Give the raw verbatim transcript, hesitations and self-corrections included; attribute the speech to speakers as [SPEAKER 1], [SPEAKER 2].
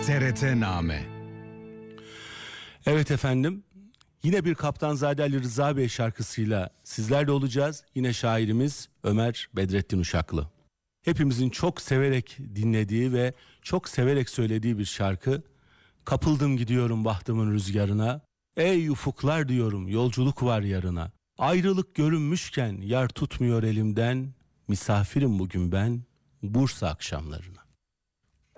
[SPEAKER 1] T R T-name.
[SPEAKER 2] Evet efendim, yine bir Kaptanzade Ali Rıza Bey şarkısıyla sizlerle olacağız. Yine şairimiz Ömer Bedrettin Uşaklı. Hepimizin çok severek dinlediği ve çok severek söylediği bir şarkı. Kapıldım gidiyorum bahtımın rüzgarına. Ey ufuklar diyorum, yolculuk var yarına. Ayrılık görünmüşken yar tutmuyor elimden. Misafirim bugün ben Bursa akşamlarına.